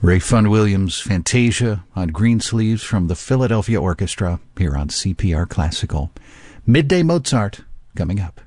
Rayfun Williams' Fantasia on Greensleeves from the Philadelphia Orchestra here on CPR Classical. Midday Mozart coming up.